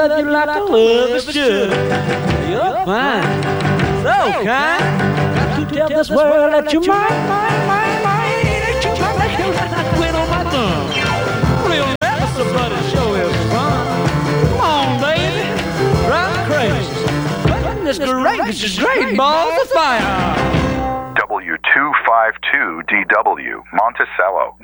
love you like I love should. You're fine, so kind. Got to tell this world that you're mine. That you're mine, that you're like I quit on my thumb. We'll never somebody show us fun. Come on, baby, drive crazy. This is great, balls of fire. W252DW, Monticello,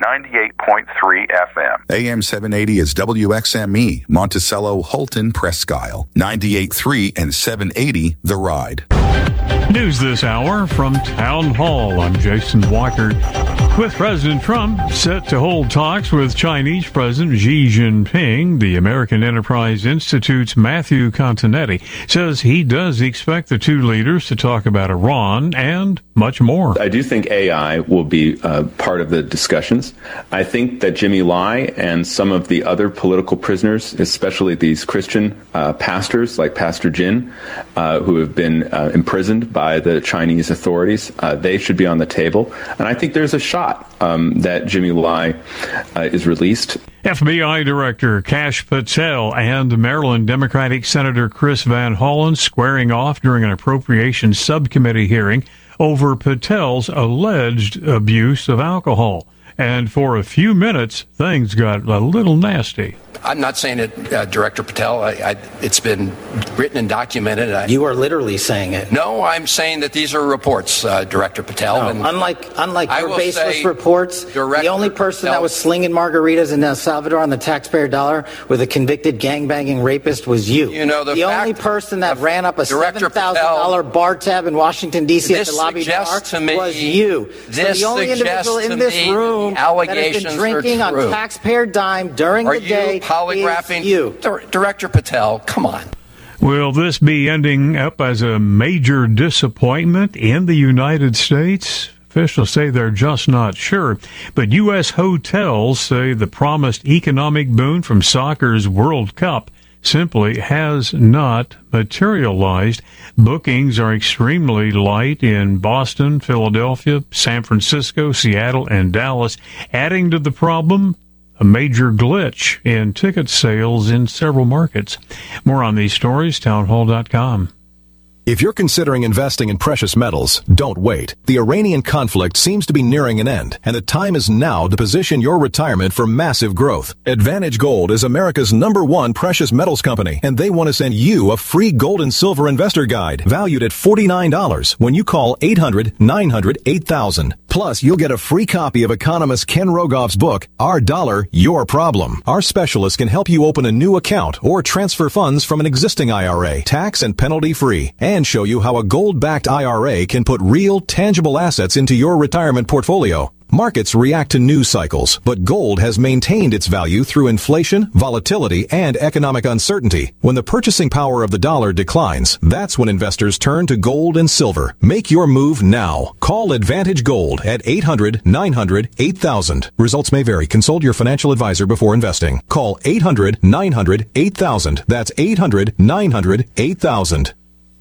98.3 FM. AM 780 is WXME, Monticello, Holton, Presque Isle, 98.3 and 780, The Ride. News this hour from Town Hall. I'm Jason Walker. With President Trump set to hold talks with Chinese President Xi Jinping, the American Enterprise Institute's Matthew Continetti says he does expect the two leaders to talk about Iran and much more. I do think AI will be part of the discussions. I think that Jimmy Lai and some of the other political prisoners, especially these Christian pastors like Pastor Jin, who have been imprisoned by the Chinese authorities, they should be on the table. And I think there's a shot that Jimmy Lai is released. FBI Director Kash Patel and Maryland Democratic Senator Chris Van Hollen squaring off during an appropriations subcommittee hearing over Patel's alleged abuse of alcohol. And for a few minutes, things got a little nasty. I'm not saying it, Director Patel. It's been written and documented. You are literally saying it. No, I'm saying that these are reports, Director Patel. No, and unlike your baseless reports, the only person that was slinging margaritas in El Salvador on the taxpayer dollar with a convicted gangbanging rapist was you. You know, the only person that ran up a $7,000 bar tab in Washington, D.C. at the lobby bar was you. So the only individual in this room that has been drinking on taxpayer dime during the day polygraphing you. Director Patel, come on. Will this be ending up as a major disappointment in the United States? Officials say they're just not sure. But U.S. hotels say the promised economic boon from soccer's World Cup simply has not materialized. Bookings are extremely light in Boston, Philadelphia, San Francisco, Seattle, and Dallas, adding to the problem a major glitch in ticket sales in several markets. More on these stories, townhall.com. If you're considering investing in precious metals, don't wait. The Iranian conflict seems to be nearing an end, and the time is now to position your retirement for massive growth. Advantage Gold is America's #1 precious metals company, and they want to send you a free gold and silver investor guide valued at $49 when you call 800-900-8000. Plus, you'll get a free copy of economist Ken Rogoff's book, Our Dollar, Your Problem. Our specialists can help you open a new account or transfer funds from an existing IRA, tax and penalty free, and show you how a gold-backed IRA can put real, tangible assets into your retirement portfolio. Markets react to news cycles, but gold has maintained its value through inflation, volatility, and economic uncertainty. When the purchasing power of the dollar declines, that's when investors turn to gold and silver. Make your move now. Call Advantage Gold at 800-900-8000. Results may vary. Consult your financial advisor before investing. Call 800-900-8000. That's 800-900-8000.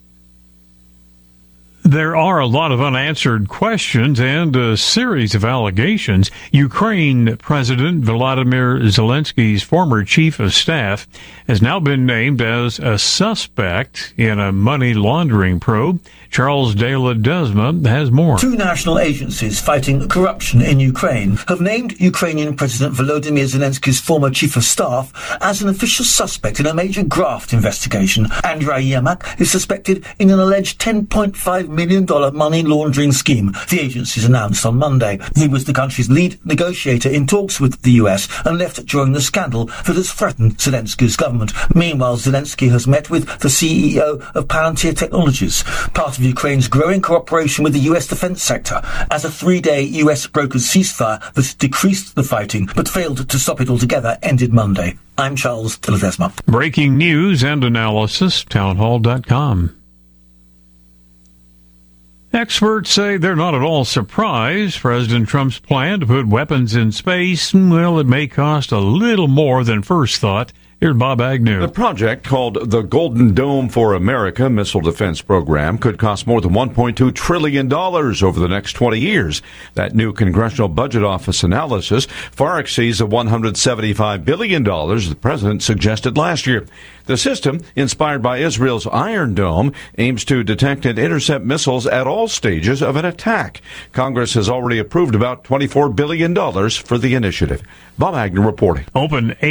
There are a lot of unanswered questions and a series of allegations. Ukraine President Volodymyr Zelensky's former chief of staff has now been named as a suspect in a money laundering probe. Charles De Ledesma has more. Two national agencies fighting corruption in Ukraine have named Ukrainian President Volodymyr Zelensky's former chief of staff as an official suspect in a major graft investigation. Andrei Yermak is suspected in an alleged $10.5 million money laundering scheme, the agencies announced on Monday. He was the country's lead negotiator in talks with the US and left during the scandal that has threatened Zelensky's government. Meanwhile, Zelensky has met with the CEO of Palantir Technologies, part of Ukraine's growing cooperation with the US defense sector, as a 3-day US brokered ceasefire that decreased the fighting but failed to stop it altogether ended Monday. I'm Charles De Ledesma. Breaking news and analysis, townhall.com. Experts say they're not at all surprised. President Trump's plan to put weapons in space, well, it may cost a little more than first thought. Here's Bob Agnew. The project, called the Golden Dome for America Missile Defense Program, could cost more than $1.2 trillion over the next 20 years. That new Congressional Budget Office analysis far exceeds the $175 billion the president suggested last year. The system, inspired by Israel's Iron Dome, aims to detect and intercept missiles at all stages of an attack. Congress has already approved about $24 billion for the initiative. Bob Agnew reporting. Open